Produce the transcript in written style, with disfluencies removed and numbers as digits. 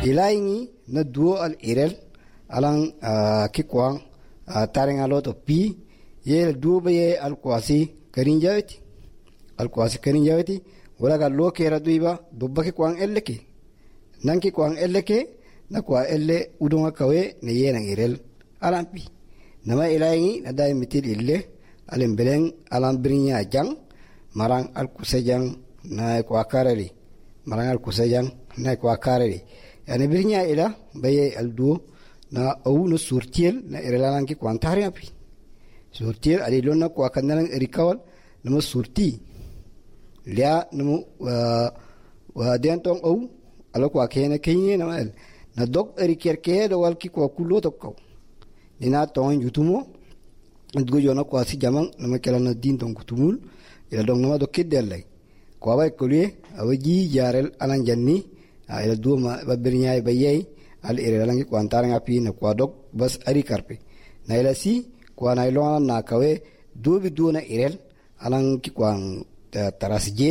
ilaingi na duo al irel alang ki kwang tarenga lot of pi ye duo be al kwasi karinjawti wala ga lo kera duiba dubba ki kwang elleke nan ki kwang elleke na kwa elle udunga kawe ne yena irel alampi nama ilaingi na dai mitil ille alem beleng alam brinya jang marang al kusejang na kwa kareli marang al kusejang na kwa kareli yani brinya ila baye al duo na au no surtiel na irelalan ki kwantari api surtiel ali lonna kwa kanalang erikawal namo surti lia namo wa dentong au alo kwa kene kenye na dok erikerke do wal ki kwa kulo tokkaw dina ton yutumo ndgo yona kwa si jamang nama kala na din ton kutumul ila dong nama do kiddellay kwa bay kolye awaji jarel alan janni ila duma babirnya bayay al irelangi kwa antaranga pi na kwa dok bas ari karpe na ila si kwa na ilona na kawe dubi duna irel alang ki kwa tarasje